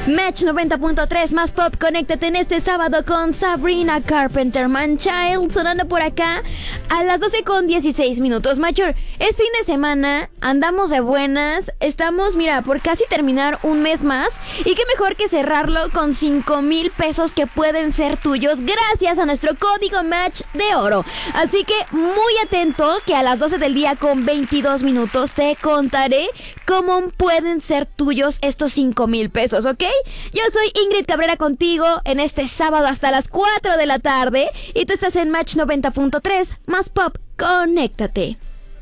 Match 90.3 más pop, conéctate en este sábado con Sabrina Carpenter Man-Child, sonando por acá a las 12:16. Major, es fin de semana, andamos de buenas, estamos, mira, por casi terminar un mes más, y qué mejor que cerrarlo con 5,000 pesos que pueden ser tuyos gracias a nuestro código Match de oro. Así que muy atento, que a las 12 del día con 22 minutos te contaré cómo pueden ser tuyos estos 5,000 pesos, ¿ok? Yo soy Ingrid Cabrera contigo en este sábado hasta las 4 de la tarde y tú estás en Match 90.3 más pop, conéctate.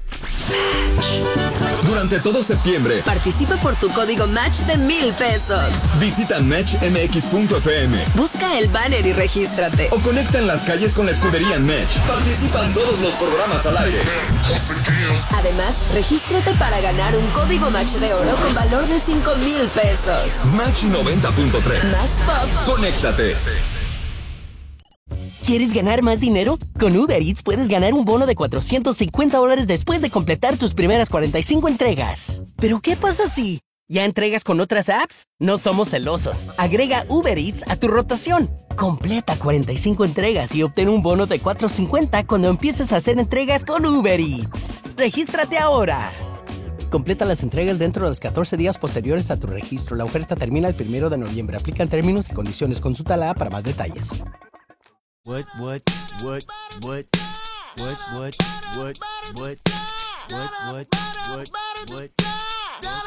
Durante todo septiembre, participa por tu código Match de 1,000 pesos. Visita matchmx.fm. Busca el banner y regístrate. O conecta en las calles con la escudería Match. Participan todos los programas al aire. Además, regístrate para ganar un código Match de oro con valor de 5,000 pesos. Match 90.3. Más pop. Conéctate. ¿Quieres ganar más dinero? Con Uber Eats puedes ganar un bono de $450 después de completar tus primeras 45 entregas. ¿Pero qué pasa si ya entregas con otras apps? No somos celosos. Agrega Uber Eats a tu rotación. Completa 45 entregas y obtén un bono de $450 cuando empieces a hacer entregas con Uber Eats. ¡Regístrate ahora! Completa las entregas dentro de los 14 días posteriores a tu registro. La oferta termina el 1 de noviembre. Aplican términos y condiciones. Consulta la app para más detalles. What?